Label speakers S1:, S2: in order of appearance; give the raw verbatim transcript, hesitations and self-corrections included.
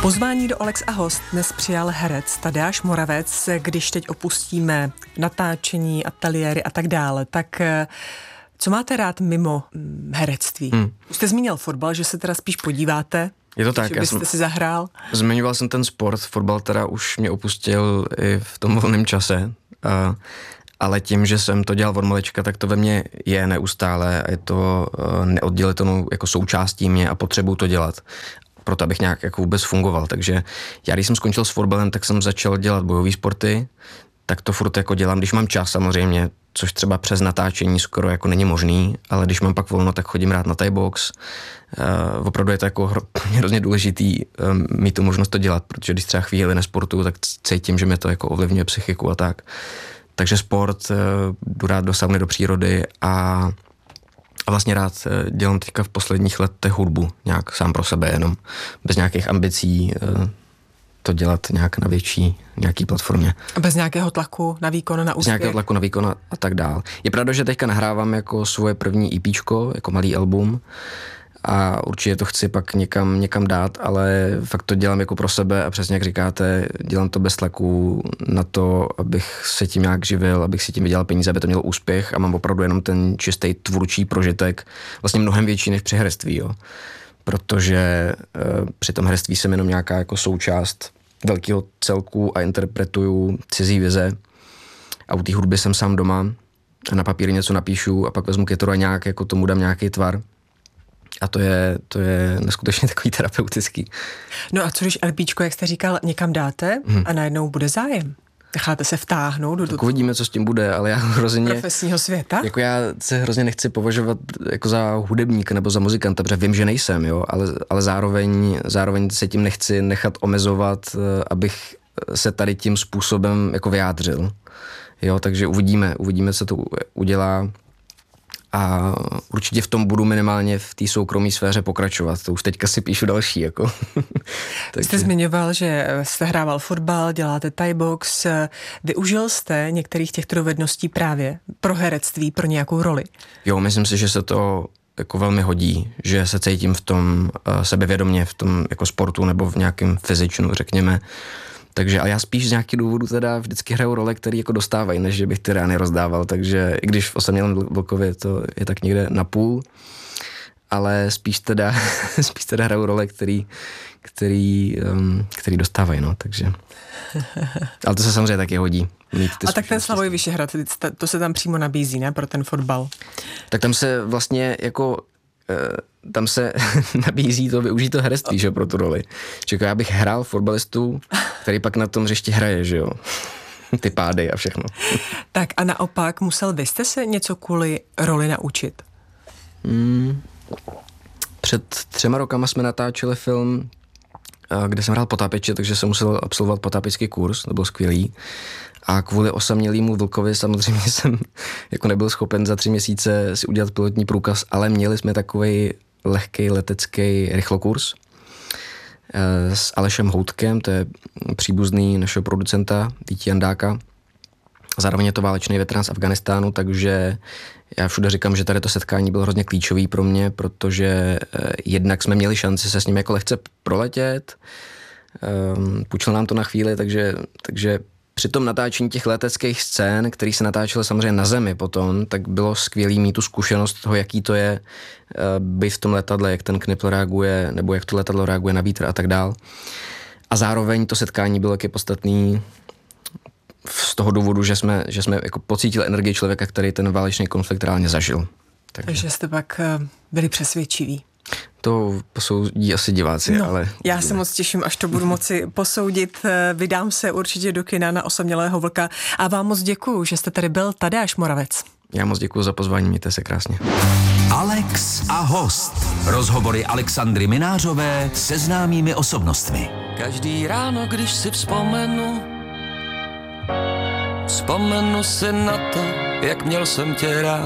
S1: Pozvání do Alex a host dnes přijal herec Tadeáš Moravec. Když teď opustíme natáčení, ateliéry a tak dále, tak co máte rád mimo herectví? Hmm. Už jste zmínil fotbal, že se teda spíš podíváte,
S2: je to tak,
S1: že byste
S2: já jsem,
S1: si zahrál.
S2: Zmiňoval jsem ten sport, fotbal teda už mě opustil i v tom volném čase, a, ale tím, že jsem to dělal od malička, tak to ve mně je neustále a je to neoddělitelnou jako součástí mě a potřebuji to dělat, proto abych nějak jako vůbec fungoval. Takže já, když jsem skončil s fotbalem, tak jsem začal dělat bojové sporty, tak to furt jako dělám, když mám čas samozřejmě, což třeba přes natáčení skoro jako není možný, ale když mám pak volno, tak chodím rád na Thai box. Uh, opravdu je to jako hrozně důležitý um, mít tu možnost to dělat, protože když třeba chvíli nesportuju, tak cítím, že mě to jako ovlivňuje psychiku a tak. Takže sport, uh, jdu rád do sauny, do přírody a, a vlastně rád uh, dělám teďka v posledních letech hudbu, nějak sám pro sebe jenom, bez nějakých ambicí, uh, to dělat nějak na větší nějaký platformě.
S1: A bez nějakého tlaku na výkon, na úspěch?
S2: Bez nějakého tlaku na výkon a, a tak dál. Je pravda, že teďka nahrávám jako svoje první EPčko, jako malý album a určitě to chci pak někam, někam dát, ale fakt to dělám jako pro sebe a přesně jak říkáte, dělám to bez tlaku na to, abych se tím nějak živil, abych si tím vydělal peníze, aby to mělo úspěch a mám opravdu jenom ten čistý tvůrčí prožitek, vlastně mnohem větší než při herectví, jo. Protože e, při tom herectví jsem jenom nějaká jako součást velkého celku a interpretuju cizí vize a u té hudby jsem sám doma a na papír něco napíšu a pak vezmu kytaru a nějak jako tomu dám nějaký tvar a to je, to je neskutečně takový terapeutický.
S1: No a co když LPčko, jak jste říkal, někam dáte hmm. a najednou bude zájem? Necháte se vtáhnout do
S2: tak uvidíme, co s tím bude, ale já hrozně
S1: profesního světa?
S2: Jako já se hrozně nechci považovat jako za hudebník nebo za muzikanta, protože vím, že nejsem, jo, ale, ale zároveň, zároveň se tím nechci nechat omezovat, abych se tady tím způsobem jako vyjádřil. Jo, takže uvidíme, uvidíme, co to udělá. A určitě v tom budu minimálně v té soukromé sféře pokračovat. To už teďka si píšu další. Jako.
S1: Takže... Jste zmiňoval, že jste hrával fotbal, děláte Thai box. Využil jste některých těchto dovedností právě pro herectví, pro nějakou roli?
S2: Jo, myslím si, že se to jako velmi hodí, že se cítím v tom uh, sebevědomě, v tom jako sportu nebo v nějakém fyzičnu, řekněme. Takže, ale já spíš z nějakých důvodů teda vždycky hraju role, které jako dostávají, než že bych ty rány rozdával, takže i když v Osamělém vlkově to je tak někde na půl, ale spíš teda, spíš teda hraju role, který, který, um, který dostávají, no, takže. Ale to se samozřejmě taky hodí. Mít ty
S1: a tak ten Slavoj Vyšehrad, to se tam přímo nabízí, ne, pro ten fotbal?
S2: Tak tam se vlastně jako tam se nabízí to využít to herectví, že pro tu roli. Čekaj, já bych hrál fotbalistu, který pak na tom hřišti hraje, že jo. Ty pády a všechno.
S1: Tak a naopak, musel vy jste se něco kvůli roli naučit?
S2: Hmm. Před třema rokama jsme natáčeli film, kde jsem hrál potápěče, takže jsem musel absolvovat potápěčský kurz, to bylo skvělý. A kvůli Osamělému vlkovi samozřejmě jsem jako nebyl schopen za tři měsíce si udělat pilotní průkaz, ale měli jsme takovej lehkej letecký rychlokurs s Alešem Houtkem, to je příbuzný našeho producenta Víti Jandáka. Zároveň je to válečný veterán z Afghánistánu, takže já všude říkám, že tady to setkání bylo hrozně klíčový pro mě, protože jednak jsme měli šanci se s ním jako lehce proletět, půjčil nám to na chvíli, takže, takže při tom natáčení těch leteckých scén, který se natáčely samozřejmě na zemi potom, tak bylo skvělý mít tu zkušenost toho, jaký to je být v tom letadle, jak ten knipl reaguje, nebo jak to letadlo reaguje na vítr a tak dál. A zároveň to setkání bylo taky podstatný z toho důvodu, že jsme, že jsme jako pocítili energii člověka, který ten válečný konflikt reálně zažil.
S1: Takže, Takže jste pak byli přesvědčiví.
S2: To posoudí asi diváci,
S1: no,
S2: ale...
S1: Já se moc těším, až to budu moci posoudit. Vydám se určitě do kina na Osamělého vlka a vám moc děkuju, že jste tady byl Tadeáš Moravec.
S2: Já moc děkuju za pozvání, mějte se krásně.
S3: Alex a host. Rozhovory Alexandry Minářové se známými osobnostmi.
S4: Každý ráno, když si vzpomenu, vzpomenu si na to, jak měl jsem tě rád.